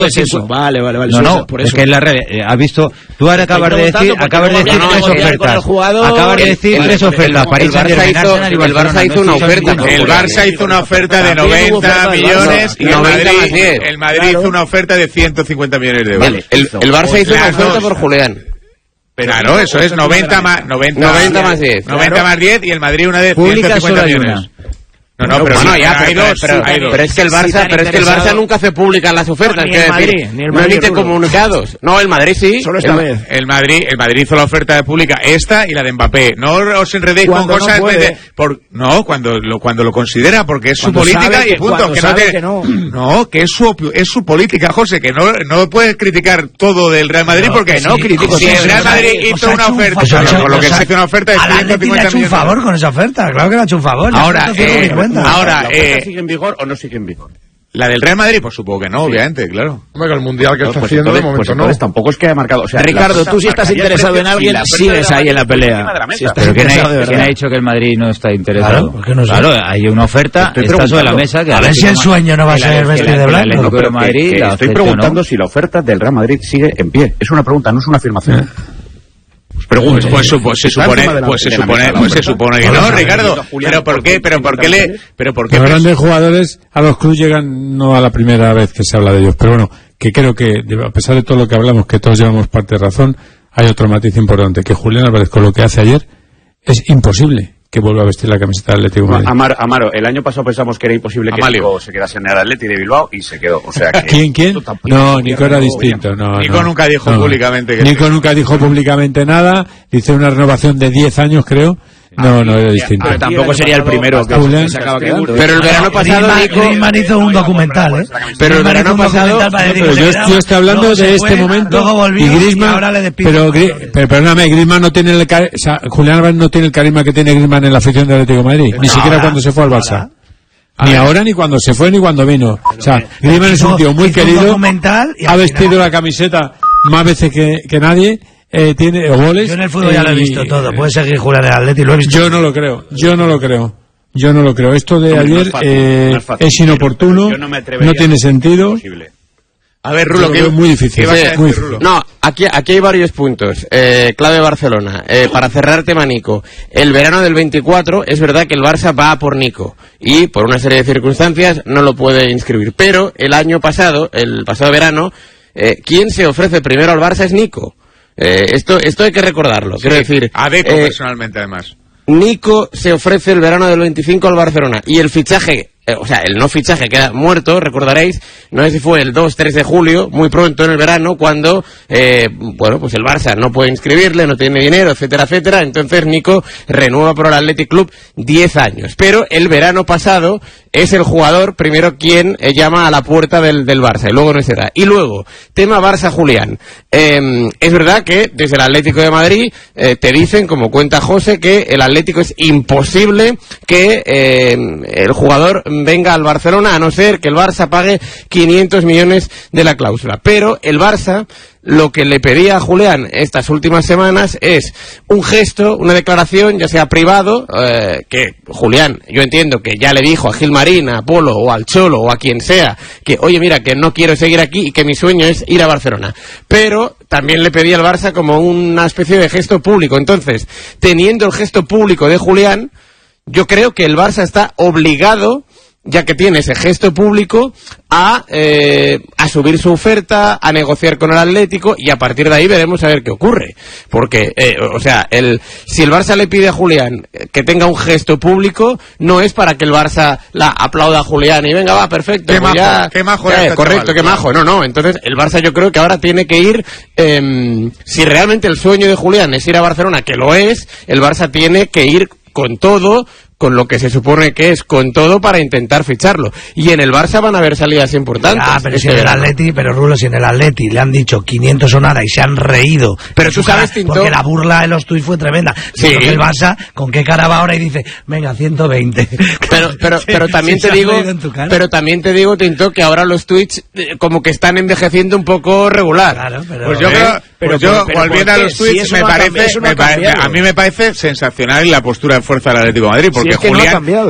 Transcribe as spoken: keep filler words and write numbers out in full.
es eso. Vale, vale, vale. No, no, por eso. Es que es la red. Has visto, tú ahora acabas de decir, acabas de decir tres ofertas. Acabas de decir tres ofertas. El Barça hizo una oferta. El Barça hizo una oferta de noventa millones y el Madrid, el Madrid hizo una oferta de ciento cincuenta millones de euros. Vale, el, el Barça hizo una oferta por Julián. Claro, eso es noventa más noventa más diez. noventa más diez y el Madrid una de ciento cincuenta millones. No, no, pero bueno, sí, ya, hay pero, dos, pero, hay dos. pero es que el Barça, pero es que el Barça nunca hace públicas las ofertas, no, quiero Madrid, decir, ni el no Madrid, emite Rulo. comunicados. No, el Madrid sí. Solo esta el, vez. El Madrid, el Madrid hizo la oferta pública esta y la de Mbappé. No os enredéis con Cuando cosas no puede. de, por, no, cuando lo cuando lo considera porque es su Cuando política sabe y que- punto, cuando que no sabe tiene, que no. no, que es su es su política, José, que no no puedes criticar todo del Real Madrid No, porque que no si, critico si todo. el Real Madrid Os hizo ha una hecho un oferta, favor. claro, por lo que Os ha- se hace una oferta de Al ciento Atleti le cincuenta ha hecho un millones. favor con esa oferta, claro que le ha hecho un favor. Ahora, Ya eh, se cuenta. ahora, ¿La eh, oferta sigue en vigor o no sigue en vigor? la del Real Madrid, pues supongo que no, obviamente, claro. Hombre, el mundial que No, está pues haciendo de entonces, momento pues no. entonces tampoco es que haya marcado. O sea, Ricardo, la oferta tú si estás marcaría el interesado en precio alguien, y la oferta sigues de ahí en la Madrid pelea. encima de la mesa. Si estás Pero ¿quién interesado ha, de ¿quién verdad. ha dicho que el Madrid no está interesado? Claro, ¿por qué no sé? Claro, hay una oferta, Estoy está sobre la preguntando. mesa. Que A ver si el sueño no va a que la- ser que vestir la- de que el blanco. Atlético No, pero de que- Madrid que la estoy acepte o preguntando no. si la oferta del Real Madrid sigue en pie. Es una pregunta, no es una afirmación. Pues pregunto. Pues, pues, supo- se Está supone, encima de la- pues se de la supone, mesa la pues se oferta. supone que Vamos no, a ver, Ricardo. Julián, Pero por qué, pero por qué le, pero por qué. Los grandes jugadores a los clubes llegan no a la primera vez que se habla de ellos, pero bueno, que creo que de- a pesar de todo lo que hablamos, que todos llevamos parte de razón, hay otro matiz importante, que Julián Álvarez con lo que hace ayer es imposible que vuelva a vestir la camiseta del Atlético de Madrid. Amaro, Amaro, el año pasado pensamos que era imposible que Amalio. Nico se quedase en el Atleti de Bilbao y se quedó. O sea que ¿Quién, quién? esto tampoco- No, Nico era distinto. No, Nico no, nunca dijo no. públicamente que Nico nunca dijo públicamente nada, hizo una renovación de diez años, creo. No, no, era distinto. Pero tampoco sería el primero que Julián. se acaba quedando. Pero el verano pasado, Griezmann- Nico, Griezmann hizo un documental, ¿eh? Pero el Griezmann verano hizo un pasado- documental para decir Pero que yo, se yo quedaba, estoy hablando luego de se este fue, momento luego volvió y y Griezmann, ahora le despiden. pero, Gri- pero perdóname, Griezmann no tiene el cari- o sea, Julián Álvarez no tiene el carisma que tiene Griezmann en la afición del Atlético de Madrid, ni siquiera ahora, cuando se fue al Barça. ahora. Ni ahora ni cuando se fue ni cuando vino. O sea, Griezmann es un tío muy hizo un querido, documental y ha al vestido final- la camiseta más veces que, que nadie, eh, tiene o goles. Yo en el fútbol ya lo he y- visto todo. Puede seguir Julián en el Atleti, lo he visto. Yo no lo creo, yo no lo creo. Yo no lo creo. Esto de Hombre, no ayer es fácil, eh, no es fácil, es inoportuno, pero yo no me atrevería no tiene a decir sentido. imposible. A ver, Yo Rulo, lo que veo muy difícil, ¿qué vas a sí, decir, muy Rulo? difícil. no, aquí, aquí hay varios puntos. Eh, clave Barcelona. Eh, para cerrar tema Nico. El verano del veinticuatro es verdad que el Barça va a por Nico. Y por una serie de circunstancias no lo puede inscribir. Pero el año pasado, el pasado verano, eh, quien se ofrece primero al Barça es Nico. Eh, esto, esto hay que recordarlo. Quiero decir, A Deco eh, personalmente, además. Nico se ofrece el verano del veinticinco al Barcelona y el fichaje, eh, o sea, el no fichaje queda muerto, recordaréis, no sé si fue el dos tres de julio, muy pronto en el verano, cuando, eh, bueno, pues el Barça no puede inscribirle, no tiene dinero, etcétera, etcétera, entonces Nico renueva por el Athletic Club diez años, pero el verano pasado es el jugador primero quien eh, llama a la puerta del, del Barça y luego no será. Y luego, tema Barça-Julián. Eh, es verdad que desde el Atlético de Madrid eh, te dicen, como cuenta José, que el Atlético es imposible que eh, el jugador venga al Barcelona a no ser que el Barça pague quinientos millones de la cláusula. Pero el Barça lo que le pedía a Julián estas últimas semanas es un gesto, una declaración, ya sea privado, eh, que Julián, yo entiendo que ya le dijo a Gil Marín, a Polo o al Cholo o a quien sea, que oye mira, que no quiero seguir aquí y que mi sueño es ir a Barcelona. Pero también le pedía al Barça como una especie de gesto público. Entonces, teniendo el gesto público de Julián, yo creo que el Barça está obligado, ya que tiene ese gesto público, a, eh, a subir su oferta, a negociar con el Atlético y a partir de ahí veremos a ver qué ocurre. Porque, eh, o sea, el, si el Barça le pide a Julián que tenga un gesto público, no es para que el Barça la aplauda a Julián y venga, va, perfecto. Qué pues majo, ya, qué majo eh, era este correcto, chaval. qué majo. No, no, entonces el Barça yo creo que ahora tiene que ir, eh, si realmente el sueño de Julián es ir a Barcelona, que lo es, el Barça tiene que ir con todo, con lo que se supone que es con todo para intentar ficharlo. Y en el Barça van a haber salidas importantes. Ah, pero si este en el verano. Atleti, pero Rulo, si en el Atleti le han dicho quinientos o nada y se han reído. Pero en tú su cara, sabes, Tinto, porque la burla de los tuits fue tremenda. Sí. Yo creo que el Barça, ¿con qué cara va ahora y dice, venga, ciento veinte? Pero, pero, pero también Sí, te se ha digo, reído en tu cara. pero también te digo, Tinto, que ahora los tweets eh, como que están envejeciendo un poco regular. Claro, pero... Pues yo ¿Eh? creo, Pero pues yo, por- pero volviendo ¿por a qué? los Si tweets, eso me no ha parece, cambiado, eso no me ha parece- cambiado. a mí me parece sensacional la postura de fuerza del Atlético de Madrid, porque Si es que no ha Julián, cambiado.